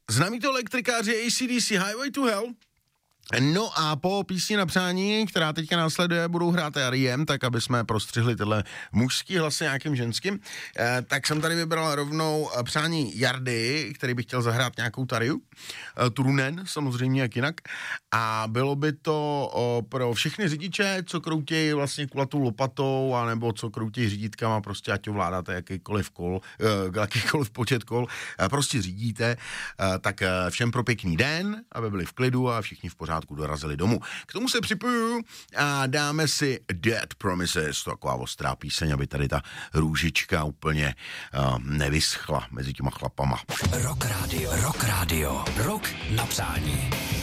Známí to elektrikáři AC/DC Highway to Hell. No a po písni na přání, která teďka následuje, budou hrát R.E.M., tak aby jsme prostřihli tyhle mužský hlasy nějakým ženským, tak jsem tady vybral rovnou přání Jardy, který by chtěl zahrát nějakou tariu, Turunen, samozřejmě jak jinak, a bylo by to pro všechny řidiče, co kroutějí vlastně kulatou lopatou, anebo co kroutějí řídítkama, prostě ať ovládáte jakýkoliv počet kol, prostě řídíte, tak všem pro pěkný den, aby byli v klidu a všichni v pořádku dorazili domů. K tomu se připojuju a dáme si Dead Promises, to taková ostrá píseň, aby tady ta růžička úplně nevyschla mezi těma chlapama. Rock Radio, rock na přání.